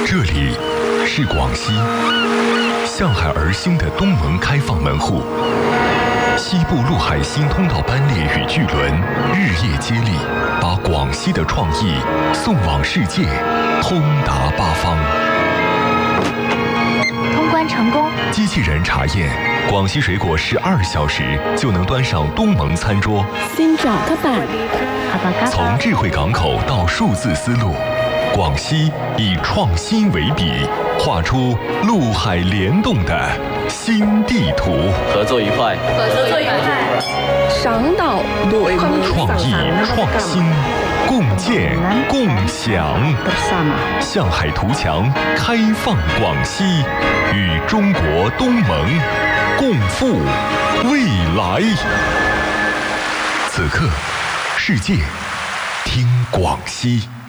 这里是广西，向海而兴的东盟开放门户，西部陆海新通道班列与巨轮日夜接力，把广西的创意送往世界，通达八方。 通关成功， 机器人查验，广西水果12小时就能端上东盟餐桌。 新找các bạn， 从智慧港口到数字丝路，广西以创新为笔，画出陆海联动的新地图。 合作愉快， 合作愉快。 赏岛đội mũ 创意创新，共建共享。向海图强，开放广西，与中国东盟共赴未来。此刻，世界听广西。